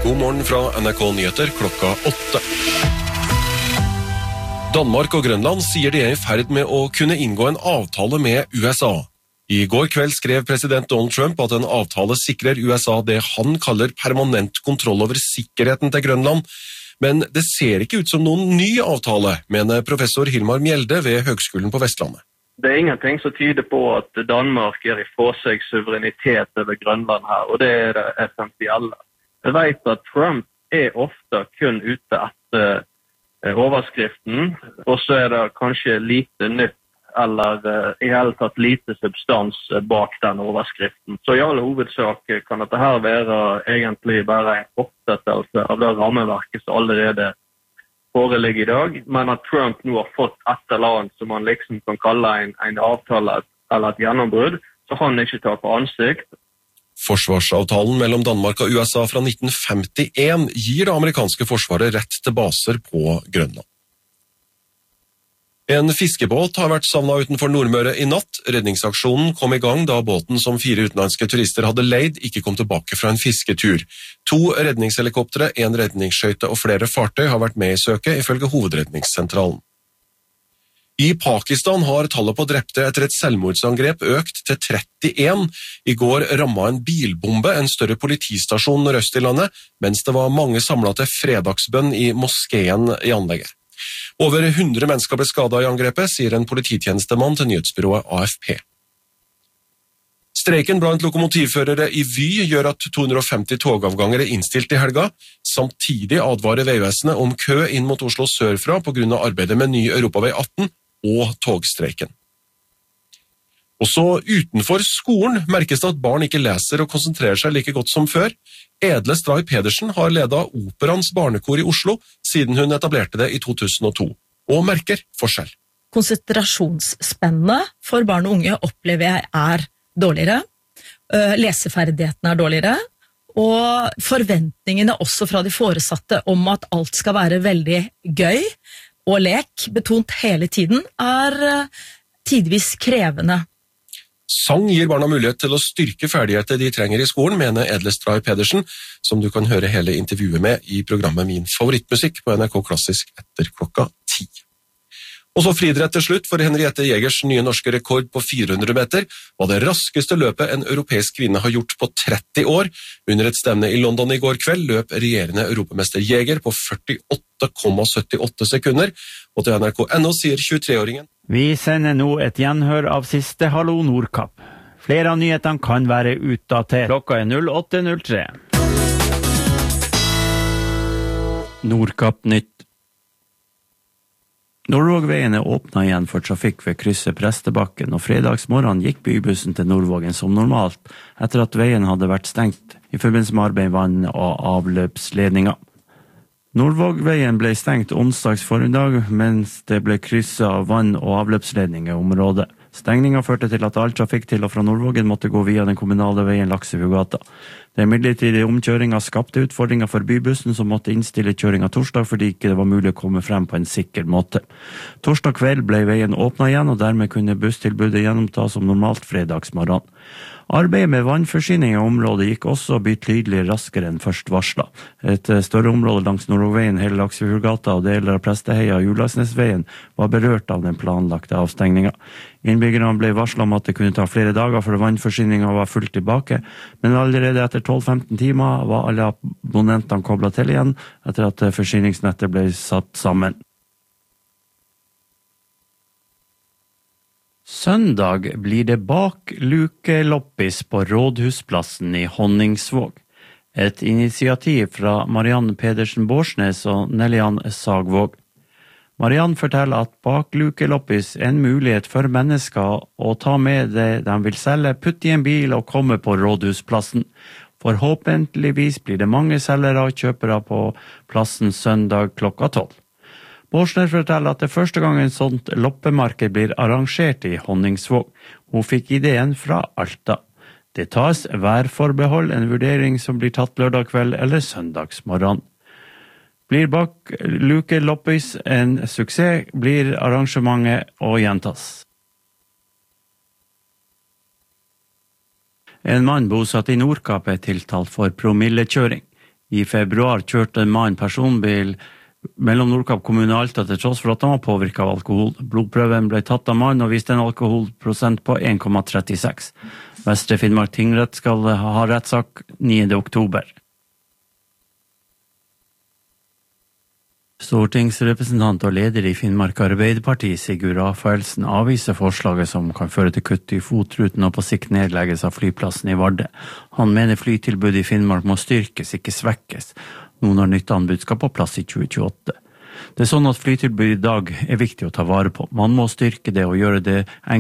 God morgen fra NRK Nyheter klokka 8. Danmark og Grønland sier de er i ferd med å kunne inngå en avtale med USA. I går kveld skrev president Donald Trump at en avtale sikrer USA det han kaller permanent kontroll over sikkerheten til Grønland, men det ser ikke ut som noen ny avtale, mener professor Hilmar Mjelde ved Høgskolen på Vestlandet. Det er ingenting som tyder på at Danmark gir ifra seg suverenitet over Grønland her, og det er det essensielle. Jeg vet at Trump er ofte kun ute etter overskriften, og så er det kanskje lite nytt, eller i hele tatt lite substans bak den overskriften. Så i alle hovedsak kan dette her være egentlig bare en fortsettelse av det rammeverket som allerede foreligger i dag, men at Trump nå har fått et eller annet som man liksom kan kalle en avtale eller et gjennombrudd, så han ikke tar på ansikt. Forsvarsavtalen mellom Danmark og USA fra 1951 gir det amerikanske forsvaret rett til baser på Grønland. En fiskebåt har vært savnet utenfor Nordmøre i natt. Redningsaksjonen kom i gang da båten som 4 utenlandske turister hadde leid ikke kom tilbake fra en fisketur. 2 redningshelikoptere, 1 redningsskøyte og flere fartøy har vært med i søket, ifølge hovedredningssentralen. I Pakistan har tallet på drepte etter et selvmordsangrep økt til 31. I går rammet en bilbombe en større politistasjon nordøst i landet, mens det var mange samlet til fredagsbønn i moskeen i anlegget. Over 100 mennesker ble skadet i angrepet, sier en polititjenestemann til nyhetsbyrået AFP. Streiken blant lokomotivførere i Vy gjør at 250 togavganger er innstilt i helga. Samtidig advarer Vegvesenet om kø inn mot Oslo sørfra på grunn av arbeidet med ny Europavei 18 og togstreiken. Også utenfor skolen merkes det at barn ikke leser og konsentrerer seg like godt som før. Edle Stray Pedersen har ledet Operans barnekor i Oslo siden hun etablerte det i 2002, og merker forskjell. Konsentrasjonsspennet for barn og unge opplever jeg er dårligere, leseferdighetene er dårligere, og forventningene også fra de foresatte om at alt skal være veldig gøy og lek, betont hele tiden, er tidvis krevende. Sang gir barna mulighet til å styrke ferdigheter de trenger i skolen, mener Edle Stray Pedersen, som du kan høre hele intervjuet med i programmet Min favorittmusikk på NRK Klassisk etter klokka 10. Og så friidrett til slutt, for Henriette Jegers nye norske rekord på 400 meter var det raskeste løpet en europeisk kvinne har gjort på 30 år. Under et stevne i London i går kveld løp regjerende europamester Jeger på 48,78 sekunder, og til NRK.no sier 23-åringen: Vi sender nå et gjenhør av siste Hallo Nordkapp. Flere av nyhetene kan være utdatert. Klokka er 08.03. Nordkapp nytt. Nordvågveien er åpnet igjen for trafikk ved krysset Prestebakken, og fredagsmorgen gikk bybussen til Nordvågen som normalt, etter at veien hadde vært stengt i forbindelse med arbeid, vann og avløpsledninger. Nordvågveien ble stengt onsdags formiddag, mens det ble krysset av vann- og avløpsledninger i området. Stengningen førte til at all trafikk til og fra Nordvågen måtte gå via den kommunale veien Laksefjordgata. Det midlertidige omkjøringen skapte utfordringer for bybussen, som måtte innstille kjøring av torsdag fordi ikke det var mulig å komme frem på en sikker måte. Torsdag kveld ble veien åpnet igjen, og dermed kunne busstilbudet gjennomtas som normalt fredagsmorgen. Arbeidet med vannforsyning i området gikk også betydelig raskere enn først varslet. Et større område langs Nordvågveien, hele Laksefjordgata og deler av Presteheia og Julagsnesveien var berørt av den planlagte avstengningen. Innbyggerne ble varslet om at det kunne ta flere dager før vannforsyningen var fullt tilbake, men allerede etter 12-15 timer var alle abonnentene koblet til igjen etter at forsyningsnettet ble satt sammen. Søndag blir det baklukeloppis på Rådhusplassen i Honningsvåg. Et initiativ fra Marianne Pedersen Bårdsnes og Nellian Sagvåg. Marianne forteller at baklukeloppis er en mulighet for mennesker å ta med det de vil selge, putte i en bil og komme på Rådhusplassen. Forhåpentligvis blir det mange selgere og kjøpere på plassen søndag klokka 12. Bårdsnes forteller at det første gang en sånt loppemarked blir arrangert i Honningsvåg. Hun fikk ideen fra Alta. Det tas værforbehold, en vurdering som blir tatt lørdag kveld eller søndagsmorgen. Blir baklukeloppis en suksess, blir arrangementet å gjentas. En mann bosatt i Nordkapp er tiltalt for promillekjøring. I februar kjørte en mann personbil mellom Nordkapp kommune og Alta til tross for at han var påvirket av alkohol. Blodprøven ble tatt av mannen og viste en alkoholprosent på 1,36. Vestre Finnmark tingrett skal ha rettssak 9. oktober. Stortingsrepresentant og leder i Finnmark Arbeiderparti, Sigurd Rafaelsen, avviser forslaget som kan føre til kutt i FOT-ruten og på sikt nedlegges av flyplassen i Vardø. Han mener flytilbudet i Finnmark må styrkes, ikke svekkes, nå når nytt anbud skal på plass i 2028. Det sånn at flytilbud i dag viktig å ta vare på. Man må styrke det og gjøre det